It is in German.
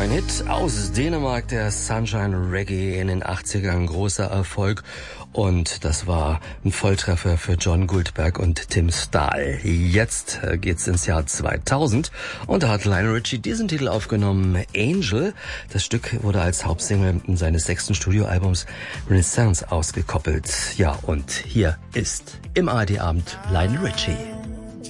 Ein Hit aus Dänemark, der Sunshine Reggae in den 80ern, großer Erfolg. Und das war ein Volltreffer für John Goldberg und Tim Stahl. Jetzt geht's ins Jahr 2000 und da hat Lionel Richie diesen Titel aufgenommen, Angel. Das Stück wurde als Hauptsingle seines 6. Studioalbums Renaissance ausgekoppelt. Ja, und hier ist im ARD-Abend Lionel Richie.